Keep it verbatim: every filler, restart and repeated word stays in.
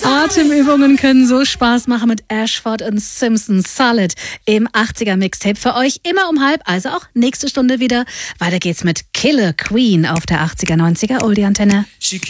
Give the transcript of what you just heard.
Atemübungen können so Spaß machen mit Ashford und Simpson. Solid im achtziger Mixtape für euch immer um halb, also auch nächste Stunde wieder. Weiter geht's mit Killer Queen auf der achtziger neunziger Oldie Antenne.